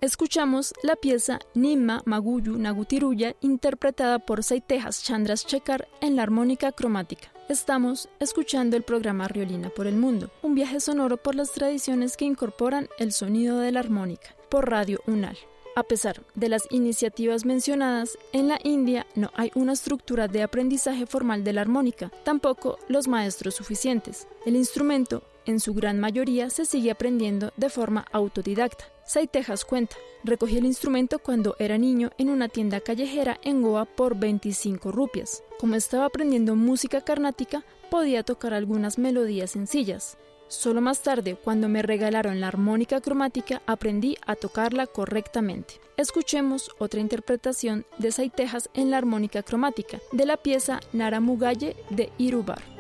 Escuchamos la pieza Nimma Maguyu Nagutiruya interpretada por Saitejas Chandrasekhar en la armónica cromática. Estamos escuchando el programa Riolina por el Mundo, un viaje sonoro por las tradiciones que incorporan el sonido de la armónica, por Radio UNAL. A pesar de las iniciativas mencionadas, en la India no hay una estructura de aprendizaje formal de la armónica, tampoco los maestros suficientes. El instrumento, en su gran mayoría, se sigue aprendiendo de forma autodidacta. Saitejas cuenta, recogí el instrumento cuando era niño en una tienda callejera en Goa por 25 rupias. Como estaba aprendiendo música carnática, podía tocar algunas melodías sencillas. Solo más tarde, cuando me regalaron la armónica cromática, aprendí a tocarla correctamente. Escuchemos otra interpretación de Saitejas en la armónica cromática, de la pieza Naramugaye de Irubar.